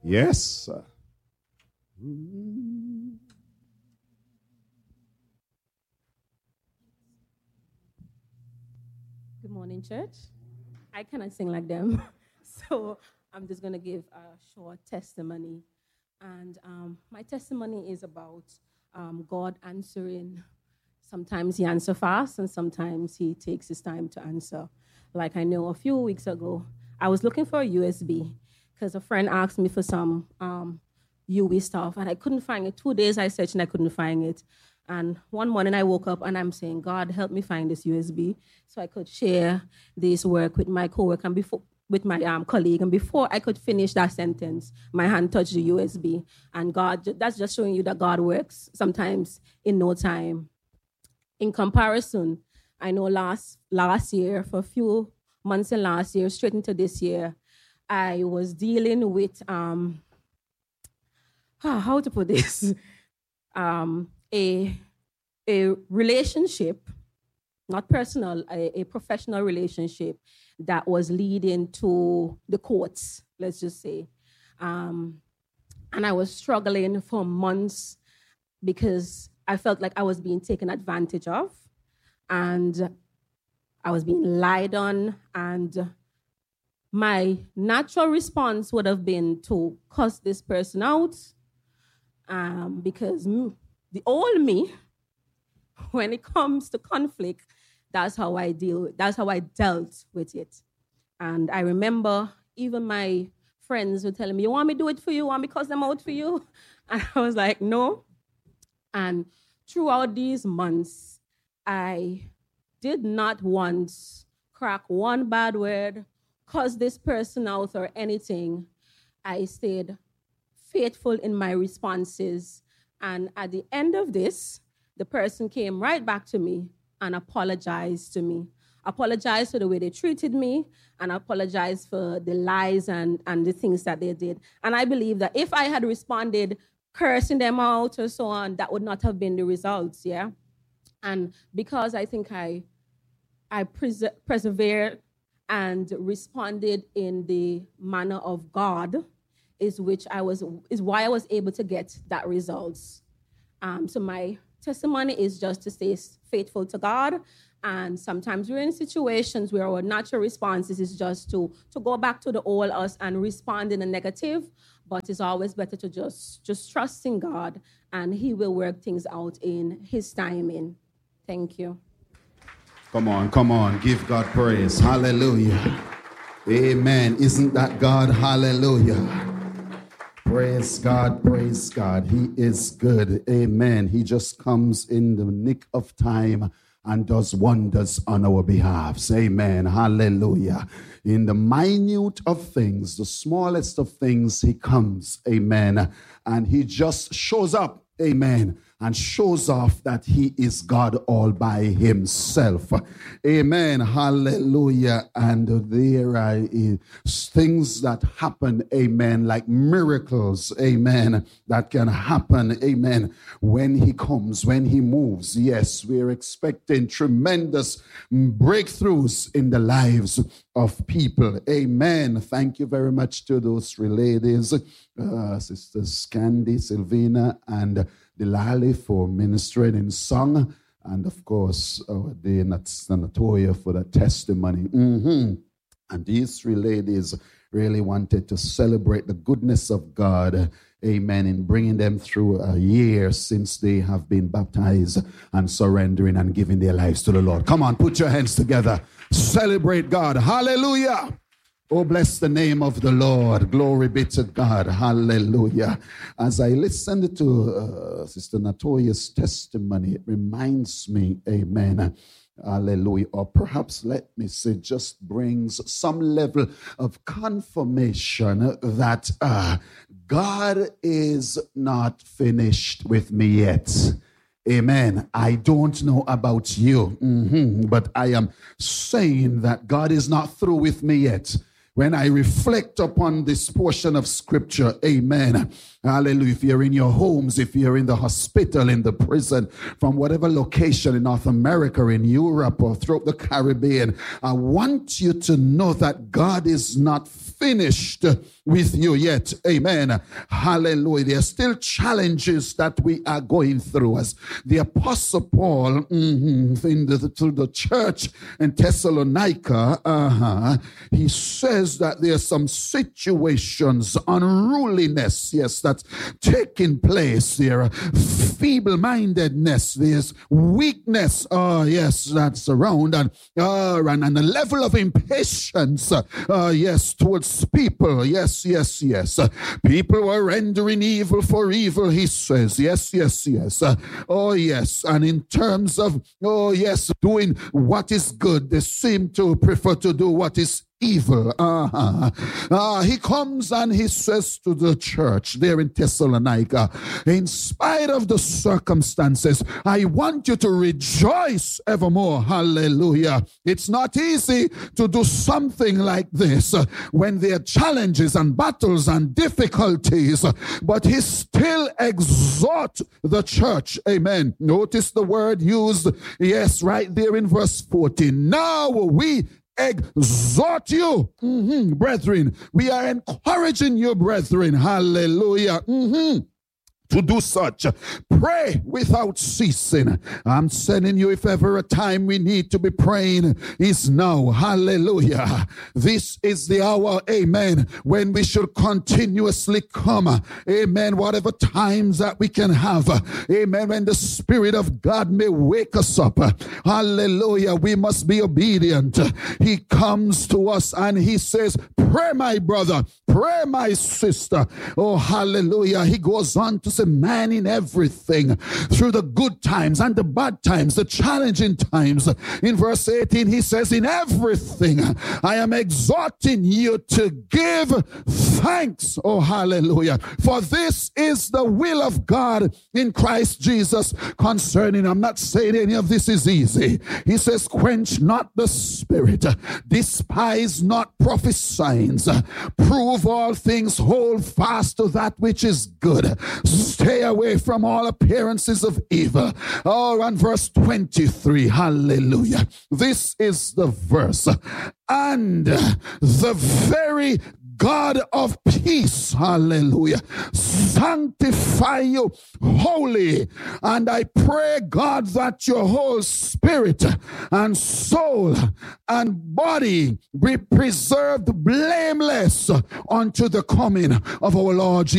Yes. Good morning, church. I cannot sing like them, so I'm just going to give a short testimony. And my testimony is about God answering. Sometimes he answers fast, and sometimes he takes his time to answer. Like I know a few weeks ago, I was looking for a USB because a friend asked me for some UE stuff, and I couldn't find it. 2 days I searched, and I couldn't find it. And one morning I woke up and I'm saying, God, help me find this USB so I could share this work with my coworker and with my colleague. And before I could finish that sentence, my hand touched the USB. And God, that's just showing you that God works sometimes in no time. In comparison, I know last year, for a few months in last year, straight into this year, I was dealing with, how to put this? A relationship, not personal, a professional relationship that was leading to the courts, let's just say. And I was struggling for months because I felt like I was being taken advantage of and I was being lied on. And my natural response would have been to cuss this person out because the old me, when it comes to conflict, that's how I dealt with it. And I remember even my friends were telling me, you want me to do it for you? You want me to cuss them out for you? And I was like, no. And throughout these months, I did not once crack one bad word, cuss this person out or anything. I stayed faithful in my responses. And at the end of this, the person came right back to me and apologized to me. Apologized for the way they treated me and apologized for the lies and the things that they did. And I believe that if I had responded cursing them out or so on, that would not have been the results, yeah? And because I think I persevered and responded in the manner of God, is why I was able to get that results. So my testimony is just to stay faithful to God. And sometimes we're in situations where our natural responses is just to go back to the old us and respond in a negative. But it's always better to just trust in God, and he will work things out in his timing. Thank you. Come on. Give God praise. Hallelujah. Amen. Isn't that God? Hallelujah. Praise God. He is good. Amen. He just comes in the nick of time and does wonders on our behalf. Amen. Hallelujah. In the minute of things, the smallest of things, he comes. Amen. And he just shows up. Amen. And shows off that he is God all by himself. Amen. Hallelujah. And there are things that happen, amen, like miracles, amen, that can happen, amen, when he comes, when he moves. Yes, we're expecting tremendous breakthroughs in the lives of people. Amen. Thank you very much to those three ladies, Sisters Candy, Sylvina, and Delali for ministering in song, and of course our dear Natoya for the testimony. And these three ladies really wanted to celebrate the goodness of God, amen, in bringing them through a year since they have been baptized and surrendering and giving their lives to the Lord. Come on, put your hands together. Celebrate God. Hallelujah. Oh, bless the name of the Lord. Glory be to God. Hallelujah. As I listened to Sister Natoya's testimony, it reminds me, amen, hallelujah, or perhaps let me say just brings some level of confirmation that God is not finished with me yet. Amen. I don't know about you, but I am saying that God is not through with me yet. When I reflect upon this portion of scripture, amen, hallelujah, if you're in your homes, if you're in the hospital, in the prison, from whatever location in North America, in Europe, or throughout the Caribbean, I want you to know that God is not finished with you yet. Amen. Hallelujah. There are still challenges that we are going through. As the Apostle Paul to the church in Thessalonica, he says that there are some situations, unruliness, yes, that's taking place. There, feeble-mindedness, there's weakness, yes, that's around, and the level of impatience, yes, towards people, yes. People were rendering evil for evil, he says, yes. Oh, yes, and in terms of, doing what is good, they seem to prefer to do what is evil. He comes and he says to the church there in Thessalonica, in spite of the circumstances, I want you to rejoice evermore. Hallelujah. It's not easy to do something like this when there are challenges and battles and difficulties, but he still exhorts the church. Amen. Notice the word used, yes, right there in verse 14. Now we exhort you, brethren. We are encouraging you, brethren. Hallelujah. To do such. Pray without ceasing. I'm telling you, if ever a time we need to be praying, is now. Hallelujah. This is the hour, amen, when we should continuously come. Amen. Whatever times that we can have. Amen. When the Spirit of God may wake us up. Hallelujah. We must be obedient. He comes to us and he says, pray, my brother. Pray, my sister. Oh, hallelujah. He goes on to say, man, in everything, through the good times and the bad times, the challenging times. In verse 18, he says, in everything, I am exhorting you to give thanks. Oh, hallelujah. For this is the will of God in Christ Jesus concerning. I'm not saying any of this is easy. He says, quench not the spirit, despise not prophesying, prove all things, hold fast to that which is good. Stay away from all appearances of evil. Oh, and verse 23, hallelujah. This is the verse. And the very God of peace, hallelujah, sanctify you wholly. And I pray, God, that your whole spirit and soul and body be preserved blameless unto the coming of our Lord Jesus.